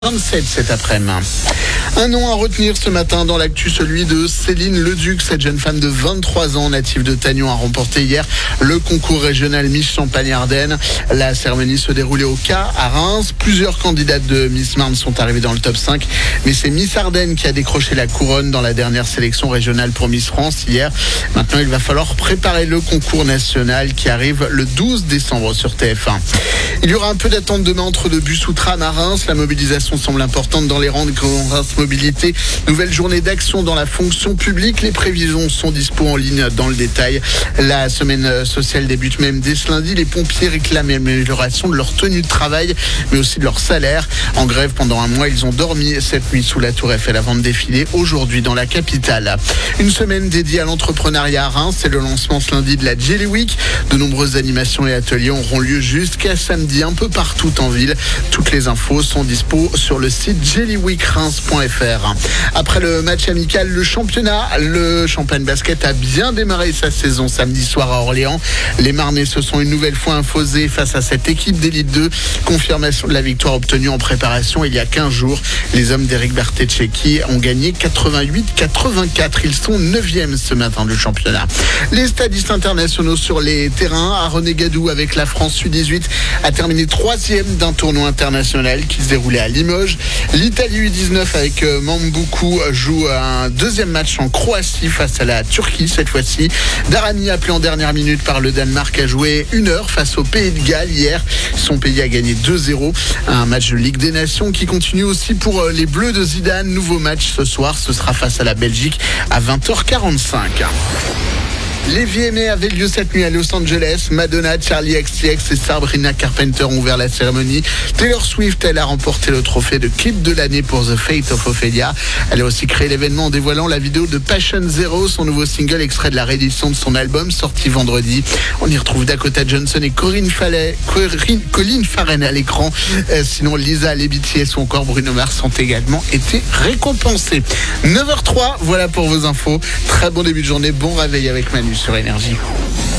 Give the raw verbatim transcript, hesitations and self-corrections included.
vingt-sept cet après-midi. Un nom à retenir ce matin dans l'actu, celui de Céline Leduc. Cette jeune femme de vingt-trois ans, native de Tagnon, a remporté hier le concours régional Miss Champagne-Ardenne. La cérémonie se déroulait au K à Reims. Plusieurs candidates de Miss Marne sont arrivées dans le top cinq. Mais c'est Miss Ardenne qui a décroché la couronne dans la dernière sélection régionale pour Miss France hier. Maintenant, il va falloir préparer le concours national qui arrive le douze décembre sur T F un. Il y aura un peu d'attente demain entre deux bus ou tram à Reims. La mobilisation semble importante dans les rangs de Reims Mobilité. Nouvelle journée d'action dans la fonction publique. Les prévisions sont dispo en ligne dans le détail. La semaine sociale débute même dès ce lundi. Les pompiers réclament l'amélioration de leur tenue de travail, mais aussi de leur salaire. En grève pendant un mois, ils ont dormi cette nuit sous la Tour Eiffel avant de défiler aujourd'hui dans la capitale. Une semaine dédiée à l'entrepreneuriat à Reims. C'est le lancement ce lundi de la Jelly Week. De nombreuses animations et ateliers auront lieu jusqu'à samedi un peu partout en ville. Toutes les infos sont dispo sur le site jelly week reims point f r. Après le match amical, le championnat, le Champagne Basket a bien démarré sa saison samedi soir à Orléans. Les Marnais se sont une nouvelle fois infosés face à cette équipe d'élite deux. Confirmation de la victoire obtenue en préparation il y a quinze jours. Les hommes d'Eric Barteceki ont gagné quatre-vingt-huit à quatre-vingt-quatre. Ils sont neuvième ce matin du championnat. Les stadistes internationaux sur les terrains. René Gadou avec la France U dix-huit a terminé troisième d'un tournoi international qui se déroulait à Limoges. L'Italie U dix-neuf avec Mambuku joue un deuxième match en Croatie face à la Turquie cette fois-ci. Darani, appelé en dernière minute par le Danemark, a joué une heure face au Pays de Galles hier. Son pays a gagné deux zéro. Un match de Ligue des Nations qui continue aussi pour les Bleus de Zidane. Nouveau match ce soir, ce sera face à la Belgique à vingt heures quarante-cinq. Les V M A avaient lieu cette nuit à Los Angeles. Madonna, Charlie X C X et Sabrina Carpenter ont ouvert la cérémonie. Taylor Swift, elle a remporté le trophée de clip de l'année pour The Fate of Ophelia. Elle a aussi créé l'événement en dévoilant la vidéo de Passion Zero, son nouveau single extrait de la réédition de son album sorti vendredi. On y retrouve Dakota Johnson et Corinne Fallet, Corinne, Colin Farren à l'écran. Euh, sinon, Lisa, les B T S ou encore Bruno Mars ont également été récompensés. neuf heures zéro trois, voilà pour vos infos. Très bon début de journée, bon réveil avec Manu sur Énergie.